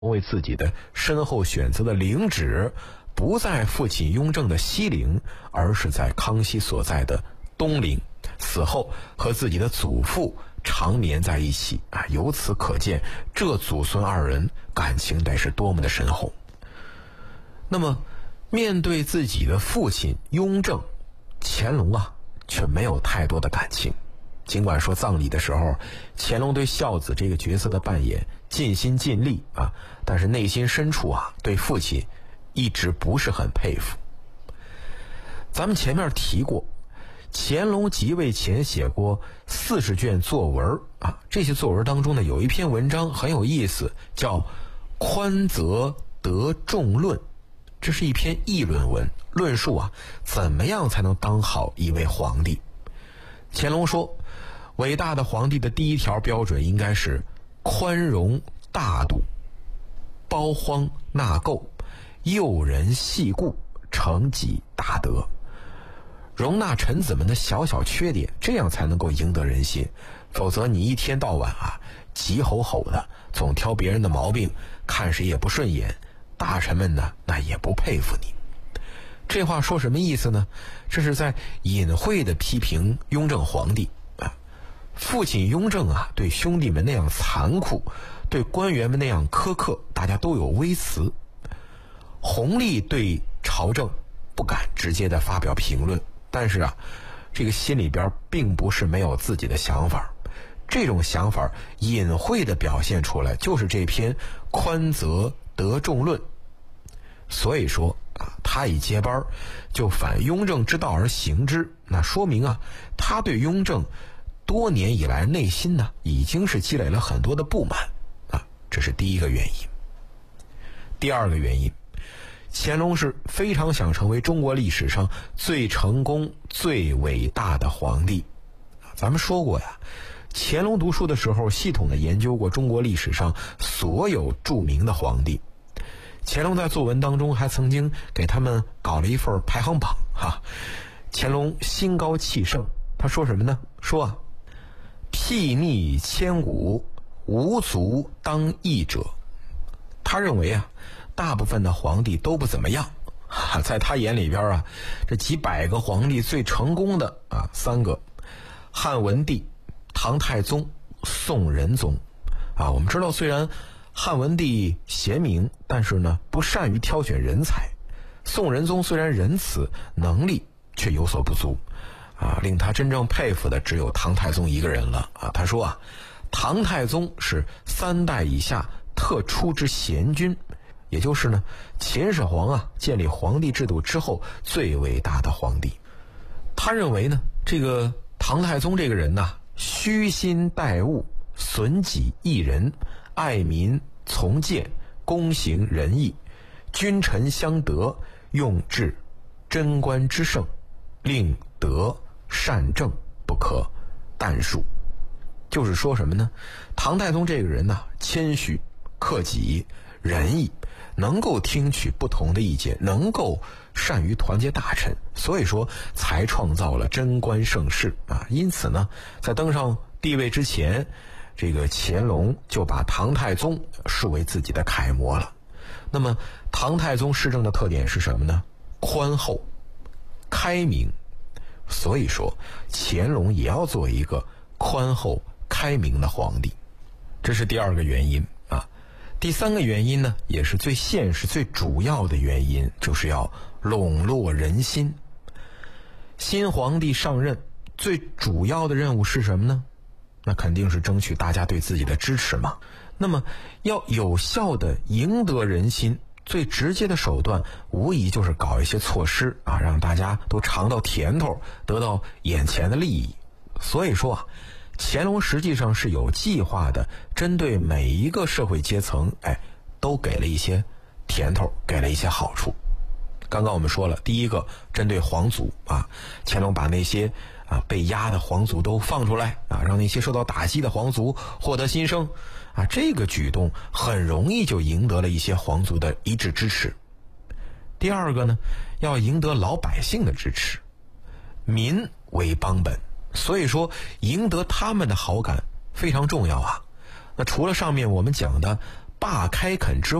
为自己的身后选择的陵址不在父亲雍正的西陵，而是在康熙所在的东陵。死后和自己的祖父长眠在一起啊，由此可见这祖孙二人感情得是多么的深厚。那么面对自己的父亲雍正，乾隆却没有太多的感情。尽管说葬礼的时候乾隆对孝子这个角色的扮演尽心尽力但是内心深处对父亲一直不是很佩服。咱们前面提过，乾隆即位前写过40卷作文这些作文当中呢，有一篇文章很有意思，叫宽则得众论。这是一篇议论文，论述怎么样才能当好一位皇帝。乾隆说，伟大的皇帝的第一条标准应该是宽容大度，包荒纳垢，诱人细故，承己大德，容纳臣子们的小小缺点，这样才能够赢得人心。否则你一天到晚急吼吼的，总挑别人的毛病，看谁也不顺眼，大臣们呢那也不佩服你。这话说什么意思呢？这是在隐晦的批评雍正皇帝父亲雍正对兄弟们那样残酷，对官员们那样苛刻，大家都有微词。弘历对朝政不敢直接的发表评论，但是这个心里边并不是没有自己的想法，这种想法隐晦的表现出来，就是这篇宽则得众论。所以说他已接班就反雍正之道而行之，那说明他对雍正多年以来内心呢已经是积累了很多的不满这是第一个原因。第二个原因，乾隆是非常想成为中国历史上最成功最伟大的皇帝。咱们说过乾隆读书的时候系统的研究过中国历史上所有著名的皇帝。乾隆在作文当中还曾经给他们搞了一份排行榜乾隆心高气盛，他说什么呢？说睥睨千古，无足当议者。他认为大部分的皇帝都不怎么样在他眼里边这几百个皇帝最成功的3个：汉文帝、唐太宗、宋仁宗我们知道，虽然汉文帝贤明，但是呢不善于挑选人才。宋仁宗虽然仁慈，能力却有所不足令他真正佩服的只有唐太宗一个人了他说唐太宗是3代以下特出之贤君，也就是呢秦始皇建立皇帝制度之后最伟大的皇帝。他认为呢这个唐太宗这个人虚心待物，损己益人，爱民从谏，公行仁义，君臣相得，用治贞观之盛，令德善政不可淡数。就是说什么呢？唐太宗这个人谦虚克己仁义，能够听取不同的意见，能够善于团结大臣，所以说才创造了贞观盛世因此呢在登上帝位之前，这个乾隆就把唐太宗视为自己的楷模了。那么唐太宗施政的特点是什么呢？宽厚开明。所以说乾隆也要做一个宽厚开明的皇帝，这是第二个原因第三个原因呢，也是最现实最主要的原因，就是要笼络人心。新皇帝上任最主要的任务是什么呢？那肯定是争取大家对自己的支持嘛。那么要有效的赢得人心，最直接的手段无疑就是搞一些措施让大家都尝到甜头，得到眼前的利益。所以说乾隆实际上是有计划的，针对每一个社会阶层都给了一些甜头，给了一些好处。刚刚我们说了，第一个针对皇族乾隆把那些被压的皇族都放出来让那些受到打击的皇族获得新生这个举动很容易就赢得了一些皇族的一致支持。第二个呢，要赢得老百姓的支持，民为邦本，所以说赢得他们的好感非常重要那除了上面我们讲的罢开垦之